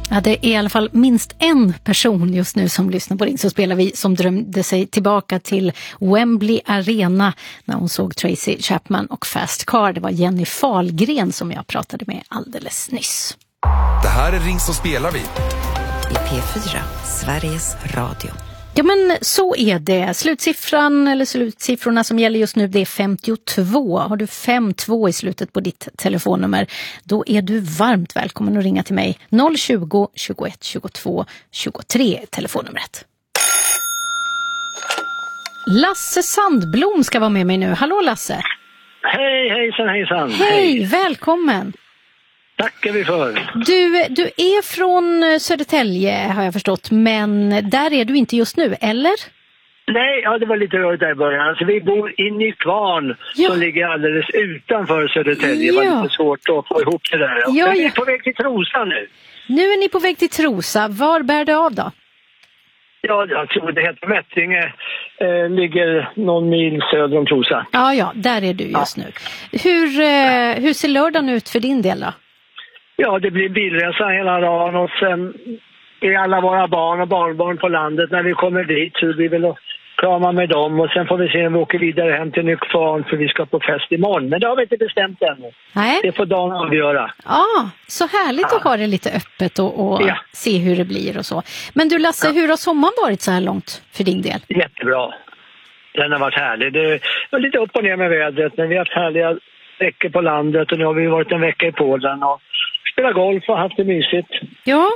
Ja, det är i alla fall minst en person just nu som lyssnar på Ring så spelar vi som drömde sig tillbaka till Wembley Arena när hon såg Tracy Chapman och Fast Car. Det var Jenny Fahlgren som jag pratade med alldeles nyss. Det här är Ring så spelar vi. I P4, Sveriges Radio. Ja, men så är det. Slutsiffran eller slutsiffrorna som gäller just nu, det är 52. Har du 52 i slutet på ditt telefonnummer, då är du varmt välkommen att ringa till mig. 020 21 22 23 telefonnumret. Lasse Sandblom ska vara med mig nu. Hallå Lasse. Hej, hejsan. Hej, välkommen. Tackar vi för. Du är från Södertälje har jag förstått, men där är du inte just nu, eller? Nej, ja, det var lite rörigt där i början. Alltså, vi bor i Nykvarn som ligger alldeles utanför Södertälje. Det var lite svårt att få ihop det där. Men vi är på väg till Trosa nu. Nu är ni på väg till Trosa. Var bär det av då? Ja, jag tror det heter Mättringe. Ligger någon mil söder om Trosa. Ja, där är du just nu. Hur ser lördagen ut för din del då? Ja, det blir bilresa hela dagen och sen är alla våra barn och barnbarn på landet. När vi kommer dit så blir vi väl att krama med dem och sen får vi se om vi åker vidare hem till Nykvarn för vi ska på fest imorgon. Men det har vi inte bestämt ännu. Nej. Det får dagen avgöra. Ja, så härligt att ha det lite öppet och se hur det blir och så. Men du Lasse, hur har sommaren varit så här långt för din del? Jättebra. Den har varit härlig. Det var lite upp och ner med vädret, men vi har haft härliga veckor på landet och nu har vi varit en vecka i Polen och spelat golf och haft det mysigt. Ja.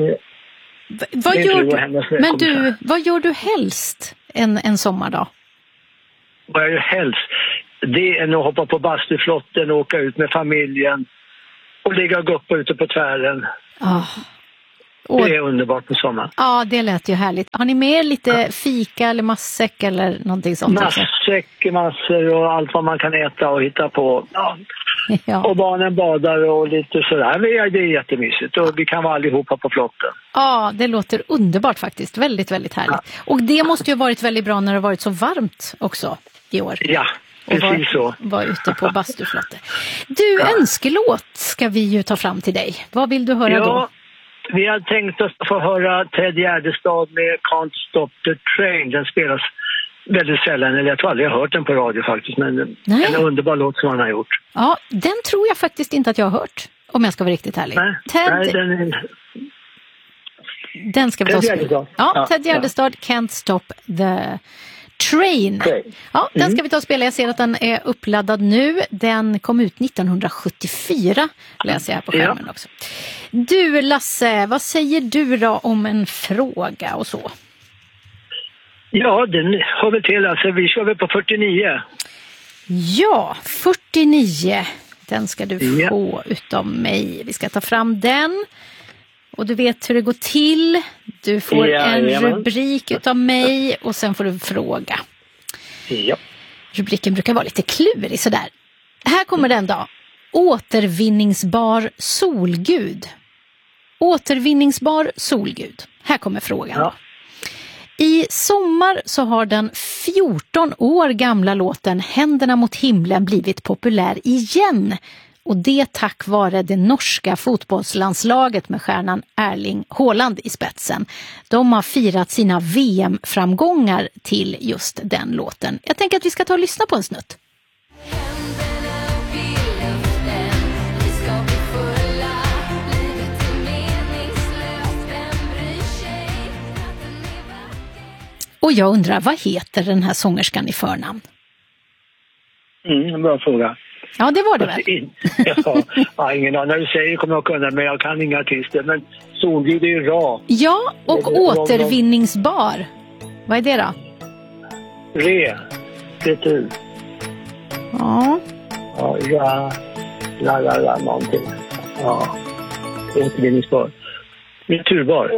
Vad gör du helst en sommardag? Vad jag gör helst? Det är att hoppa på bastuflotten och åka ut med familjen och ligga och guppa ute på tvären. Det är underbart på sommaren. Ja, det lät ju härligt. Har ni med lite fika eller matsäck eller någonting sånt? Matsäck, massor och allt vad man kan äta och hitta på. Ja. Och barnen badar och lite sådär. Det är jättemysigt och vi kan vara allihopa på flotten. Ja, det låter underbart faktiskt. Väldigt, väldigt härligt. Ja. Och det måste ju ha varit väldigt bra när det har varit så varmt också i år. Ja, precis så. Var ute på bastuflotten. Du, önskelåt ska vi ju ta fram till dig. Vad vill du höra då? Vi har tänkt oss att få höra Ted Gärdestad med Can't Stop the Train. Den spelas väldigt sällan, eller jag tror aldrig jag har hört den på radio faktiskt, men en underbar låt som han har gjort. Ja, den tror jag faktiskt inte att jag har hört, om jag ska vara riktigt ärlig. Den ska vi ta spela. Ja, Ted Gärdestad, Can't Stop the Train. Ja, den ska vi ta och spela. Jag ser att den är uppladdad nu. Den kom ut 1974, läser jag på skärmen också. Du Lasse, vad säger du då om en fråga och så? Ja, den har väl till. Alltså, vi kör väl på 49. Ja, 49. Den ska du få utav mig. Vi ska ta fram den. Och du vet hur det går till. Du får en rubrik utav mig och sen får du fråga. Ja. Rubriken brukar vara lite klurig sådär. Här kommer den då. Återvinningsbar solgud. Återvinningsbar solgud. Här kommer frågan. Ja. I sommar så har den 14 år gamla låten Händerna mot himlen blivit populär igen. Och det tack vare det norska fotbollslandslaget med stjärnan Erling Haaland i spetsen. De har firat sina VM-framgångar till just den låten. Jag tänker att vi ska ta och lyssna på en snutt. Och jag undrar, vad heter den här sångerskan i förnamn? Bra fråga. Ja, det var det väl. Ja, ingen annan. När du säger kommer jag kunna, men jag kan inga artister. Men solgud är ju bra. Ja, och återvinningsbar. Vad är det då? Retur. Ja. Ja, någonting. Ja, återvinningsbar. Returbar.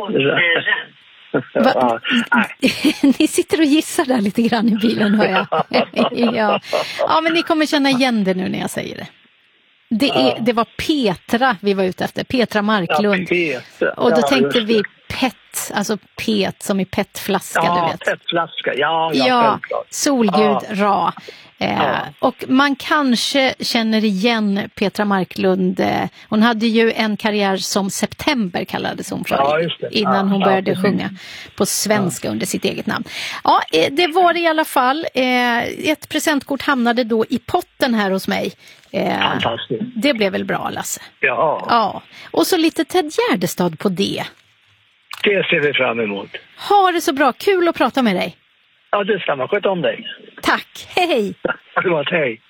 Ni sitter och gissar där lite grann i bilen, hör jag. Ja, men ni kommer känna igen det nu när jag säger det. Det var Petra vi var ute efter, Petra Marklund. Ja, Petra. Och då tänkte vi PET, alltså PET som i PET-flaska, Ja, du vet. PET-flaska. Ja, självklart. Solgud Ra. Och man kanske känner igen Petra Marklund. Hon hade ju en karriär som September kallades hon för, just det. innan hon började sjunga på svenska under sitt eget namn. Ja, det var det i alla fall. Ett presentkort hamnade då i potten här hos mig. Fantastiskt. Det blev väl bra, Lasse? Ja. Och så lite Ted Gärdestad på det. Det ser vi fram emot. Ha det så bra, kul att prata med dig. Ja, detsamma. Sköt om dig. Tack, hej! Förlåt, hej.